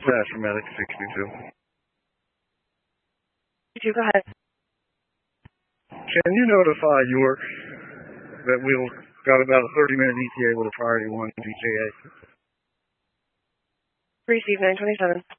Flash from Medic 62. You go ahead. Can you notify York that we've got about a 30-minute ETA with a priority 1 DJA? Receive 927.